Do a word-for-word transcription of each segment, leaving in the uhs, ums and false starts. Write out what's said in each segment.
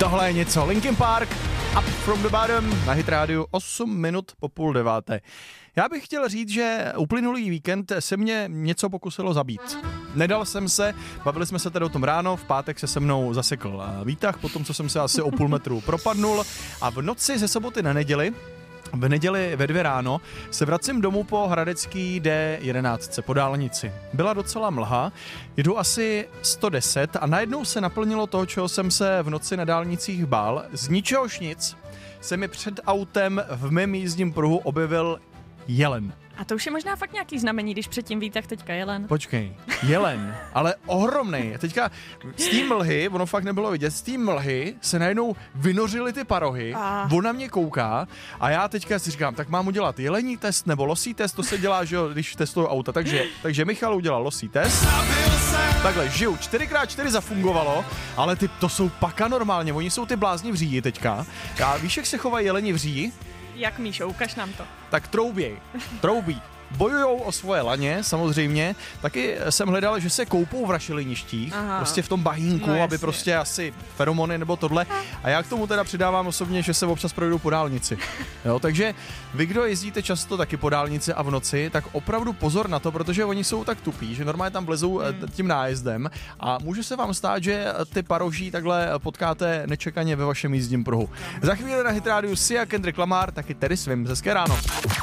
Tohle je něco. Linkin Park, Up from the Bottom, na Hit Radio osm minut po půl deváté. Já bych chtěl říct, že uplynulý víkend se mě něco pokusilo zabít. Nedal jsem se, bavili jsme se tady o tom ráno, v pátek se se mnou zasekl výtah, potom co jsem se asi o půl metru propadnul a v noci ze soboty na neděli, v neděli ve dvě ráno, se vracím domů po hradecký D jedenáct po dálnici. Byla docela mlha, jedu asi sto deset a najednou se naplnilo to, čeho jsem se v noci na dálnicích bál. Z ničehož nic se mi před autem v mém jízdním pruhu objevil jelen. A to už je možná fakt nějaký znamení, když předtím výtah teďka jelen. Počkej, jelen, ale ohromnej. Teďka z té mlhy, ono fakt nebylo vidět, z té mlhy se najednou vynořily ty parohy, a... on na mě kouká a já teďka si říkám, tak mám udělat jelení test nebo losí test, to se dělá, že jo, když testuju auta. Takže, takže Michal udělal losí test. Takhle, žiju, čtyři krát čtyři zafungovalo, ale ty, to jsou paka normálně, oni jsou ty blázni v říji teďka. Já, víš, jak se chovají jeleni v říji? Jak, Míšo, ukaž nám to. Tak trouběj, troubí. Bojujou o svoje laně, samozřejmě. Taky jsem hledal, že se koupou v rašeliništích, Aha. prostě v tom bahínku, no, aby prostě asi feromony nebo tohle. A já k tomu teda přidávám osobně, že se občas projdou po dálnici. Jo, takže vy, kdo jezdíte často taky po dálnici a v noci, tak opravdu pozor na to, protože oni jsou tak tupí, že normálně tam vlezou hmm. tím nájezdem a může se vám stát, že ty paroží takhle potkáte nečekaně ve vašem jízdním pruhu. Za chvíli na Hit Radio Sia, Kendrick Lamar, taky Terry Swim. Hezké ráno.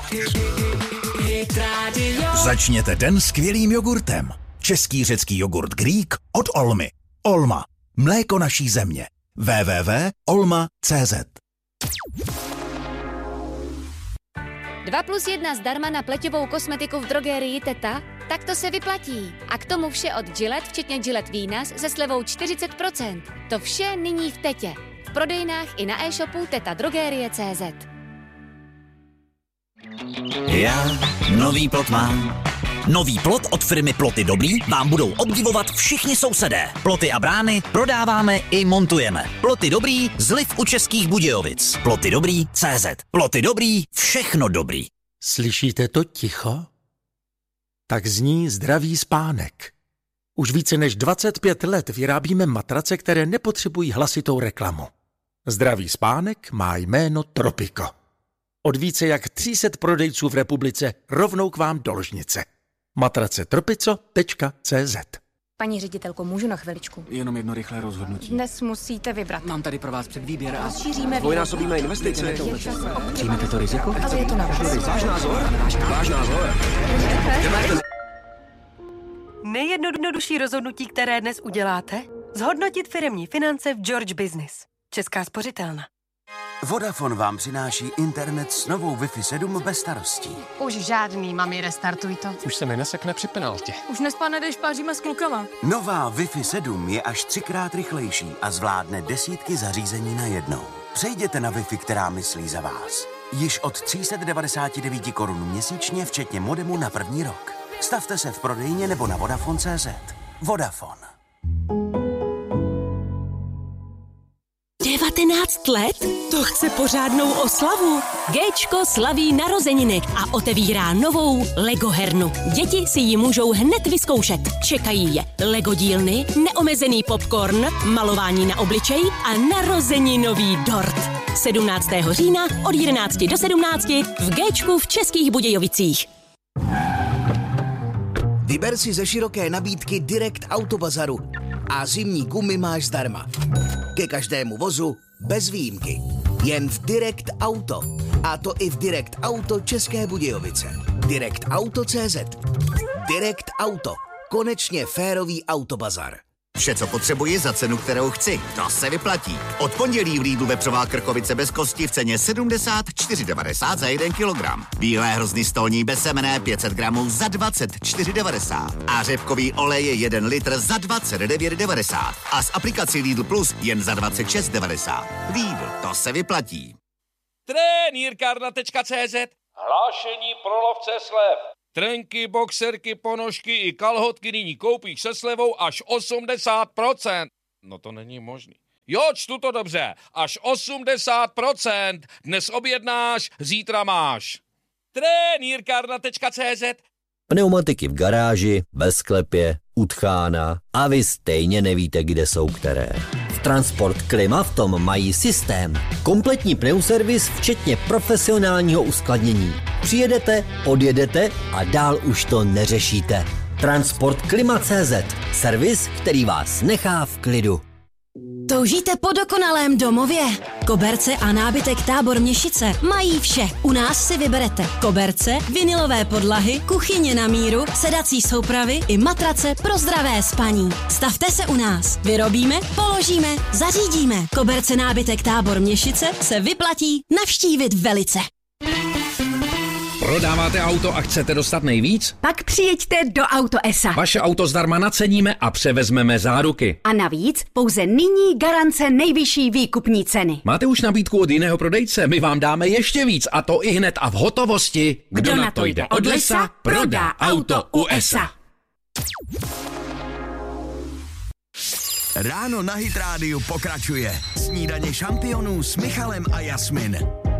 Začněte den skvělým jogurtem. Český řecký jogurt Greek od Olmy. Olma. Mléko naší země. w w w tečka olma tečka c z dva plus jedna zdarma na pleťovou kosmetiku v drogérii Teta? Tak to se vyplatí. A k tomu vše od Gillette, včetně Gillette Venus, se slevou čtyřicet procent. To vše nyní v Tetě. V prodejnách i na e-shopu teta drogerie tečka c z. Já nový plot mám. Nový plot od firmy Ploty Dobrý vám budou obdivovat všichni sousedé. Ploty a brány prodáváme i montujeme. Ploty Dobrý, zliv u Českých Budějovic. Ploty Dobrý tečka c z. Ploty Dobrý, všechno dobrý. Slyšíte to ticho? Tak zní zdravý spánek. Už více než dvacet pět let vyrábíme matrace, které nepotřebují hlasitou reklamu. Zdravý spánek má jméno Tropico. Od více jak tři sta prodejců v republice rovnou k vám do ložnice. matrace tropico tečka c z. Paní ředitelko, můžu na chviličku? Jenom jedno rychlé rozhodnutí. Dnes musíte vybrat. Mám tady pro vás předvýběr a... Rozšíříme dvojnásobíme investice. Přijmete to riziko? Ale je to na vás. Váš názor? Váš názor? Nejjednodušší rozhodnutí, které dnes uděláte? Zhodnotit firemní finance v George Business. Česká spořitelna. Vodafone vám přináší internet s novou Wi-Fi sedm bez starostí. Už žádný, mami, restartuj to. Už se mi nesekne při penaltě. Už nespáne, když páříme s klukama. Nová Wi-Fi sedm je až třikrát rychlejší a zvládne desítky zařízení najednou. Přejděte na Wi-Fi, která myslí za vás. Již od tři sta devadesát devět korun měsíčně, včetně modemu na první rok. Stavte se v prodejně nebo na Vodafone tečka cz. Vodafone. devatenáct let? To chce pořádnou oslavu. Géčko slaví narozeniny a otevírá novou Lego hernu. Děti si ji můžou hned vyzkoušet. Čekají je Lego dílny, neomezený popcorn, malování na obličej a narozeninový dort. sedmnáctého října od jedenácti do sedmnácti v Géčku v Českých Budějovicích. Vyber si ze široké nabídky Direct Autobazaru a zimní gumy máš zdarma. Ke každému vozu bez výjimky. Jen v Direct Auto. A to i v Direct Auto České Budějovice. Direct Auto tečka cz. Direct Auto. Konečně férový autobazar. Vše, co potřebuji za cenu, kterou chci. To se vyplatí. Od pondělí v Lidlu vepřová krkovice bez kosti v ceně sedmdesát čtyři devadesát za jeden kilogram. Bílé hrozny stolní bez semene pět set gramů za dvacet čtyři devadesát. A řepkový olej je jeden litr za dvacet devět devadesát. A s aplikací Lidl Plus jen za dvacet šest devadesát. Lidl, to se vyplatí. Trenýrkárna tečka cz. Hlášení pro lovce slev. Trenky, boxerky, ponožky i kalhotky nyní koupíš se slevou až osmdesát procent. No to není možný. Jo, čtu to dobře. Až osmdesát procent. Dnes objednáš, zítra máš. Trenýrkárna tečka cz. Pneumatiky v garáži, ve sklepě, u tchána a vy stejně nevíte, kde jsou které. V Transport Klima v tom mají systém. Kompletní pneuservis, včetně profesionálního uskladnění. Přijedete, odjedete a dál už to neřešíte. Transport Klima tečka cé zet. Servis, který vás nechá v klidu. Toužíte po dokonalém domově? Koberce a nábytek Tábor Měšice mají vše. U nás si vyberete koberce, vinylové podlahy, kuchyně na míru, sedací soupravy i matrace pro zdravé spaní. Stavte se u nás. Vyrobíme, položíme, zařídíme. Koberce nábytek Tábor Měšice se vyplatí navštívit velice. Prodáváte auto a chcete dostat nejvíc? Pak přijeďte do Auto E S A. Vaše auto zdarma naceníme a převezmeme záruky. A navíc pouze nyní garance nejvyšší výkupní ceny. Máte už nabídku od jiného prodejce? My vám dáme ještě víc a to i hned a v hotovosti. Kdo, Kdo na to jde od lesa, prodá auto u E S A. Ráno na Hit Rádiu pokračuje. Snídaně šampionů s Michalem a Jasmin.